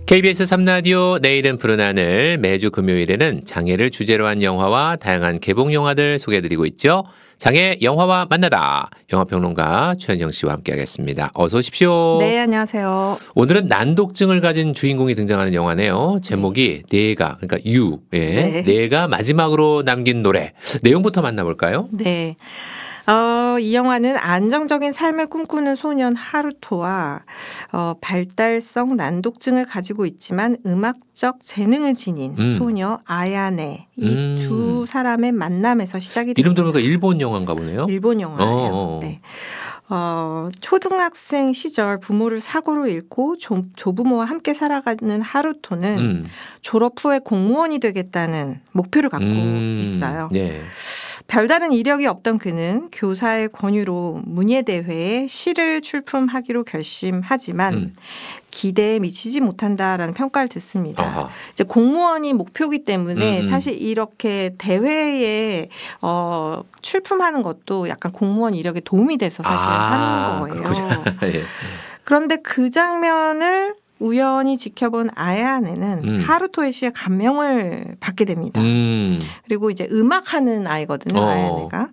KBS 3라디오 내일은 푸른 하늘 매주 금요일에는 장애를 주제로 한 영화와 다양한 개봉 영화들 소개해드리고 있죠. 장애 영화와 만나다 영화평론가 최현정 씨와 함께하겠습니다. 어서 오십시오. 네, 안녕하세요. 오늘은 난독증을 가진 주인공이 등장하는 영화네요. 제목이 내가 그러니까 유 예. 내가 마지막으로 남긴 노래 내용부터 만나볼까요? 네. 이 영화는 안정적인 삶을 꿈꾸는 소년 하루토와 발달성 난독증을 가지고 있지만 음악적 재능을 지닌 소녀 아야네 이 두 사람의 만남에서 시작이 됩니다. 이름 들어보니까 일본 영화인가 보네요. 일본 영화예요. 네. 초등학생 시절 부모를 사고로 잃고 조부모와 함께 살아가는 하루토는 졸업 후에 공무원이 되겠다는 목표를 갖고 있어요. 네. 별다른 이력이 없던 그는 교사의 권유로 문예대회에 시를 출품하기로 결심하지만 기대에 미치지 못한다라는 평가를 듣습니다. 아하. 이제 공무원이 목표이기 때문에 사실 이렇게 대회에 출품하는 것도 약간 공무원 이력에 도움이 돼서 사실 하는 거예요. 예. 그런데 그 장면을 우연히 지켜본 아야네는 하루토의 시에 감명을 받게 됩니다. 그리고 이제 음악하는 아이거든요. 아야네가.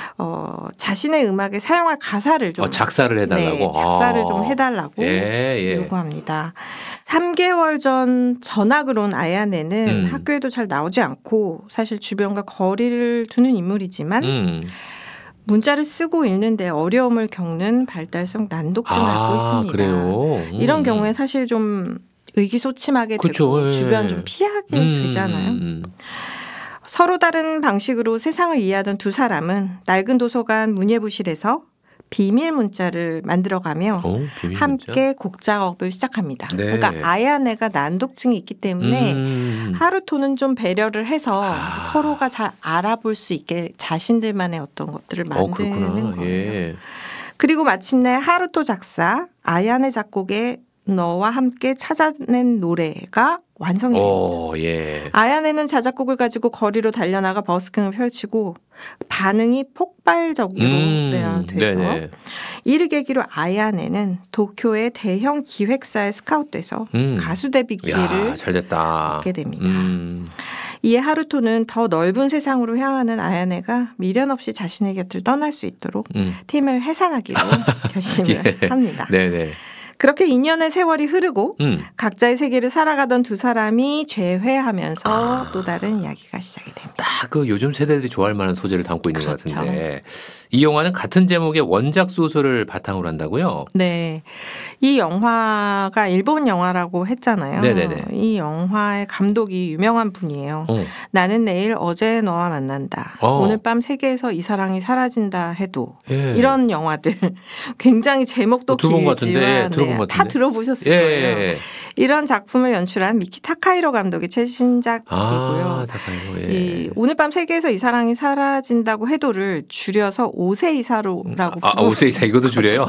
자신의 음악에 사용할 가사를 좀 작사를 해달라고? 네, 작사를 좀 해달라고 요구합니다. 3개월 전 전학을 온 아야네는 학교에도 잘 나오지 않고 사실 주변과 거리를 두는 인물이지만 문자를 쓰고 읽는데 어려움을 겪는 발달성 난독증을 앓고 있습니다. 그래요? 이런 경우에 사실 좀 의기소침하게 되고 주변 좀 피하게 되잖아요. 서로 다른 방식으로 세상을 이해하던 두 사람은 낡은 도서관 문예부실에서 비밀 문자를 만들어가며 비밀 함께 곡 작업을 시작합니다. 네. 그러니까 아야네가 난독증이 있기 때문에 하루토는 좀 배려를 해서 서로가 잘 알아볼 수 있게 자신들만의 어떤 것들을 만드는 거예요. 예. 그리고 마침내 하루토 작사, 아야네 작곡의 너와 함께 찾아낸 노래가 완성이 됩니다. 예. 아야네는 자작곡을 가지고 거리로 달려나가 버스킹을 펼치고 반응이 폭발적으로 돼서 네네. 이를 계기로 아야네는 도쿄의 대형 기획사에 스카웃돼서 가수 데뷔 기회를 얻게 됩니다. 이에 하루토는 더 넓은 세상으로 향하는 아야네가 미련 없이 자신의 곁을 떠날 수 있도록 팀을 해산하기로 결심을 합니다. 네네. 그렇게 2년의 세월이 흐르고 각자의 세계를 살아가던 두 사람이 재회하면서 또 다른 이야기가 시작이 됩니다. 딱 그 요즘 세대들이 좋아할 만한 소재를 담고 있는 것 그렇죠. 같은데 이 영화는 같은 제목의 원작 소설을 바탕으로 한다고요? 네. 이 영화가 일본 영화라고 했잖아요. 네네네. 이 영화의 감독이 유명한 분이에요. 나는 내일 어제 너와 만난다. 오늘 밤 세계에서 이 사랑이 사라진다 해도 이런 영화들 굉장히 제목도 길지만 다 들어보셨을 거예요. 이런 작품을 연출한 미키 타카히로 감독의 최신작이고요. 오늘 밤 세계에서 이 사랑이 사라진다고 해도를 줄여서 오세이사로라고 부르고 오세이사 이것도 줄여요?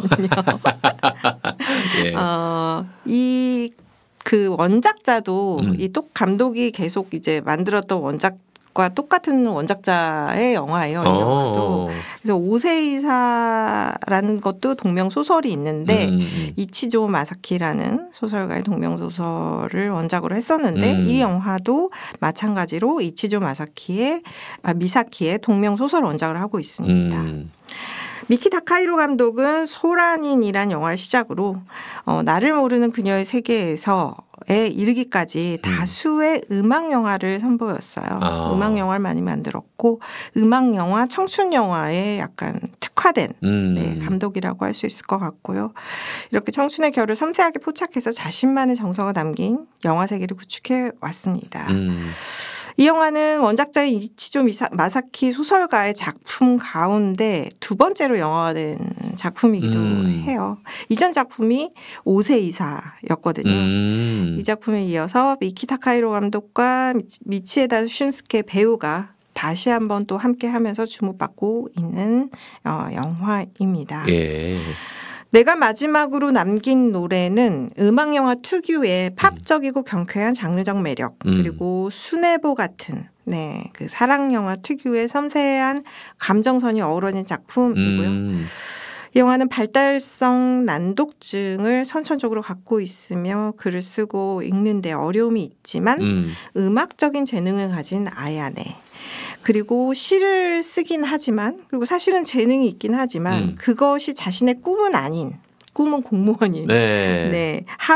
이 그 원작자도 이 또 감독이 계속 이제 만들었던 원작과 똑같은 원작자의 영화예요. 이 영화도. 그래서 오세이사라는 것도 동명 소설이 있는데 이치조 마사키라는 소설가의 동명 소설을 원작으로 했었는데 이 영화도 마찬가지로 이치조 미사키의 동명 소설 원작을 하고 있습니다. 미키 타카히로 감독은 소라닌이란 영화를 시작으로 나를 모르는 그녀의 세계에서에 이르기까지 다수의 음악 영화를 선보였어요. 음악 영화를 많이 만들었고 음악 영화, 청춘 영화에 약간 특화된 감독이라고 할 수 있을 것 같고요. 이렇게 청춘의 결을 섬세하게 포착해서 자신만의 정서가 담긴 영화 세계를 구축해 왔습니다. 이 영화는 원작자인 이치조 마사키 소설가의 작품 가운데 두 번째로 영화가 된 작품이기도 해요. 이전 작품이 오세이사였거든요. 이 작품에 이어서 미키 타카히로 감독과 미치에다 슌스케 배우가 다시 한번 또 함께 하면서 주목받고 있는 영화입니다. 내가 마지막으로 남긴 노래는 음악영화 특유의 팝적이고 경쾌한 장르적 매력 그리고 순애보 같은 그 사랑영화 특유의 섬세한 감정선이 어우러진 작품이고요. 이 영화는 발달성 난독증을 선천적으로 갖고 있으며 글을 쓰고 읽는데 어려움이 있지만 음악적인 재능을 가진 아야네. 그리고 시를 쓰긴 하지만 그리고 사실은 재능이 있긴 하지만 그것이 자신의 꿈은 아닌 꿈은 공무원인. 네. 네.